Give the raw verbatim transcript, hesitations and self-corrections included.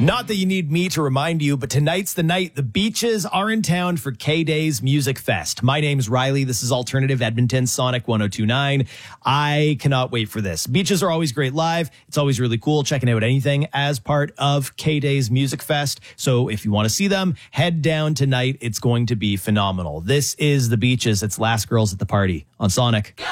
Not that you need me to remind you, but tonight's the night the Beaches are in town for K-Days Music Fest. My name's Riley. This is Alternative Edmonton, Sonic one oh two point nine. I cannot wait for this. Beaches are always great live. It's always really cool checking out anything as part of K-Days Music Fest. So if you want to see them, head down tonight. It's going to be phenomenal. This is the Beaches. It's Last Girls at the Party on Sonic.